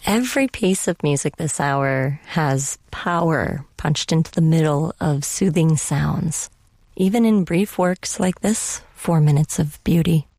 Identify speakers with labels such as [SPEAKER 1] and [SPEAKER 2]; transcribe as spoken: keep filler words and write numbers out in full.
[SPEAKER 1] Every piece of music this hour has power punched into the middle of soothing sounds. Even in brief works like this, Four Minutes of Beauty.